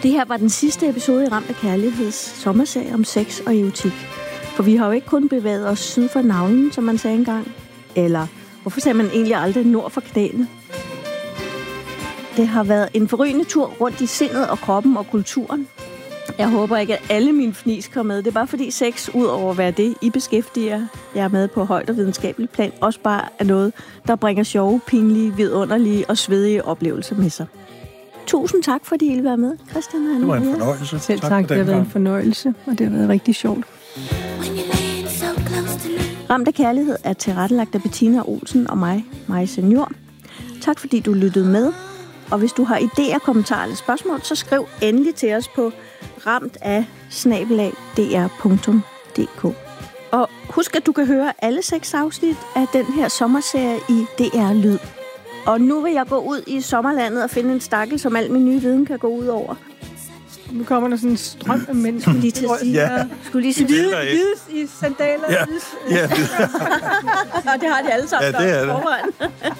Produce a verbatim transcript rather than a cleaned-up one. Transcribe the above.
Det her var den sidste episode i Ramt af Kærligheds sommerserie om sex og erotik. For vi har jo ikke kun bevæget os syd for navlen, som man sagde engang. Eller hvorfor sagde man egentlig aldrig nord for knæene? Det har været en forrygende tur rundt i sindet og kroppen og kulturen. Jeg håber ikke, at alle mine fnis kommer med. Det er bare fordi sex, ud over at være det, I beskæftiger jer med på højt og videnskabeligt plan, også bare er noget, der bringer sjove, pinlige, vidunderlige og svedige oplevelser med sig. Tusind tak, fordi I ville være med, Christian og Anna. Det var en fornøjelse. Selv tak, tak det har været en fornøjelse, og det har været rigtig sjovt. Ramt af Kærlighed er tilrettelagt af Bettina Olsen og mig, Maja Senior. Tak fordi du lyttede med. Og hvis du har idéer, kommentarer eller spørgsmål, så skriv endelig til os på ramt af snabel-a d r punktum d k. Og husk, at du kan høre alle seks afsnit af den her sommerserie i D R Lyd. Og nu vil jeg gå ud i sommerlandet og finde en stakkel, som al min nye viden kan gå ud over. Nu kommer der sådan en strøm af mennesker. Skulle lige til at sige. Ja. Skulle lige sige. Hvide, hvide i sandaler. Ja. Hvide. Ja. Og det har de alle sammen. Ja, det er det. Forvejen.